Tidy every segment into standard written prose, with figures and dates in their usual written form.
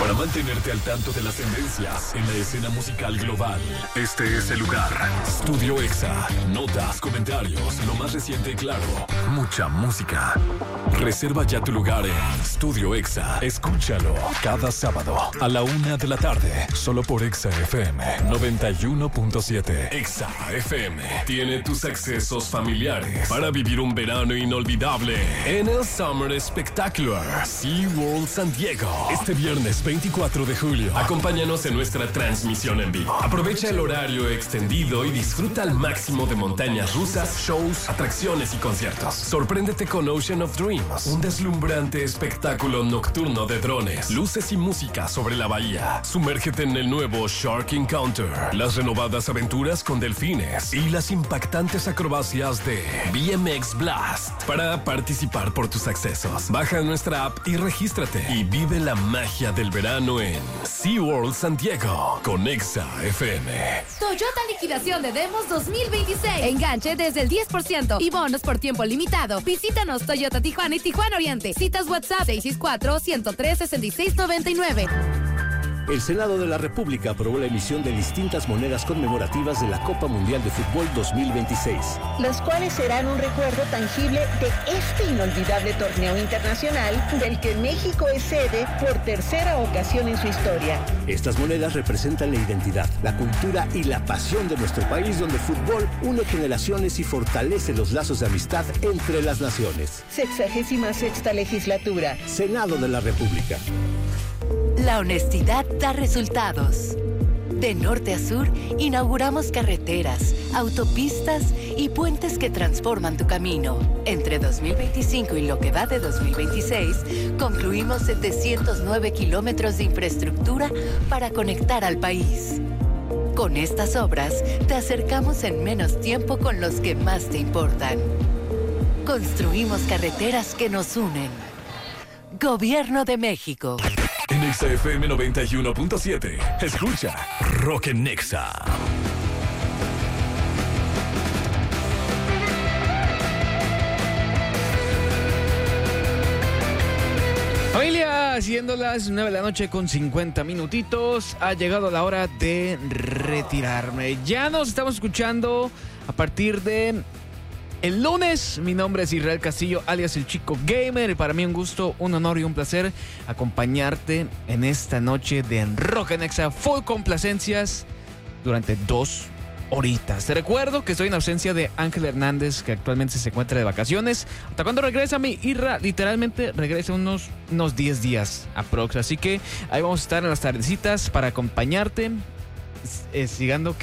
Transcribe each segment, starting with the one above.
Para mantenerte al tanto de las tendencias en la escena musical global, este es el lugar. Studio Exa. Notas, comentarios, lo más reciente y claro. Mucha música. Reserva ya tu lugar en Studio Exa. Escúchalo cada sábado a la 1 de la tarde. Solo por Exa FM 91.7. Exa FM tiene tus accesos familiares para vivir un verano inolvidable en el Summer Spectacular SeaWorld San Diego. Este viernes 24 de julio, acompáñanos en nuestra transmisión en vivo. Aprovecha el horario extendido y disfruta al máximo de montañas rusas, shows, atracciones y conciertos. Sorpréndete con Ocean of Dreams, un deslumbrante espectáculo nocturno de drones, luces y música sobre la bahía. Sumérgete en el nuevo Shark Encounter, las renovadas aventuras con delfines y las impactantes acrobacias de BMX Blast. Para participar por tus accesos, baja nuestra app y regístrate y vive la magia del verano en SeaWorld San Diego con Exa FM. Toyota liquidación de demos 2026. Enganche desde el 10% y bonos por tiempo limitado. Visítanos Toyota Tijuana y Tijuana Oriente. Citas WhatsApp 664-103-6699. El Senado de la República aprobó la emisión de distintas monedas conmemorativas de la Copa Mundial de Fútbol 2026. Las cuales serán un recuerdo tangible de este inolvidable torneo internacional del que México es sede por tercera ocasión en su historia. Estas monedas representan la identidad, la cultura y la pasión de nuestro país, donde el fútbol une generaciones y fortalece los lazos de amistad entre las naciones. 66ª legislatura. Senado de la República. La honestidad da resultados. De norte a sur, inauguramos carreteras, autopistas y puentes que transforman tu camino. Entre 2025 y lo que va de 2026, concluimos 709 kilómetros de infraestructura para conectar al país. Con estas obras, te acercamos en menos tiempo con los que más te importan. Construimos carreteras que nos unen. Gobierno de México. En Exa FM 91.7, escucha Rock en Exa. Familia, siendo las 9 de la noche con 50 minutitos, ha llegado la hora de retirarme. Ya nos estamos escuchando a partir de el lunes. Mi nombre es Israel Castillo, alias El Chico Gamer, y para mí un gusto, un honor y un placer acompañarte en esta noche de Rock en Exa, full complacencias durante 2 horitas. Te recuerdo que estoy en ausencia de Ángel Hernández, que actualmente se encuentra de vacaciones. ¿Hasta cuándo regresa mi Irra? Literalmente regresa unos 10 días aprox, así que ahí vamos a estar en las tardecitas para acompañarte, esperando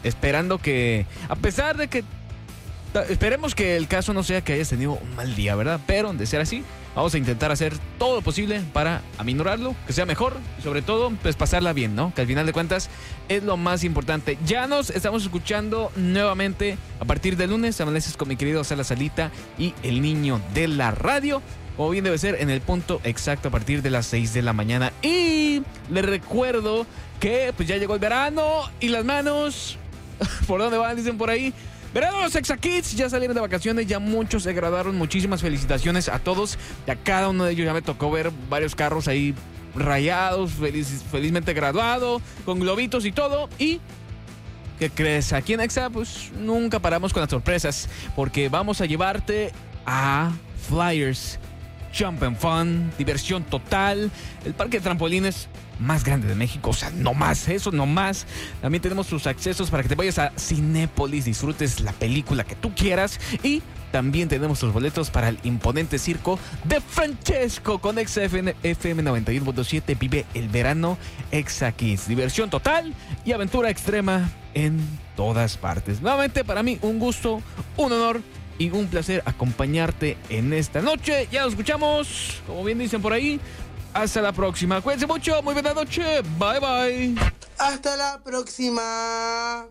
que, a pesar de que esperemos que el caso no sea que hayas tenido un mal día, ¿verdad? Pero de ser así, vamos a intentar hacer todo lo posible para aminorarlo, que sea mejor y sobre todo, pues pasarla bien, ¿no? Que al final de cuentas es lo más importante. Ya nos estamos escuchando nuevamente a partir del lunes. Amaneces con mi querido Sala Salita y el niño de la radio, como bien debe ser, en el punto exacto a partir de las 6 de la mañana. Y les recuerdo que pues ya llegó el verano y las manos, ¿por dónde van? Dicen por ahí. Verano, los Exa Kids ya salieron de vacaciones, ya muchos se graduaron. Muchísimas felicitaciones a todos y a cada uno de ellos. Ya me tocó ver varios carros ahí rayados, felizmente graduado, con globitos y todo. Y ¿qué crees? Aquí en Exa pues nunca paramos con las sorpresas, porque vamos a llevarte a Flyers Jump and Fun, diversión total, el parque de trampolines más grande de México. O sea, no más eso, no más. También tenemos tus accesos para que te vayas a Cinépolis, disfrutes la película que tú quieras. Y también tenemos los boletos para el imponente circo de Francesco con Exa FM 91.7. Vive el verano Exa Kids. Diversión total y aventura extrema en todas partes. Nuevamente, para mí, un gusto, un honor y un placer acompañarte en esta noche. Ya nos escuchamos, como bien dicen por ahí. Hasta la próxima. Cuídense mucho. Muy buena noche. Bye, bye. Hasta la próxima.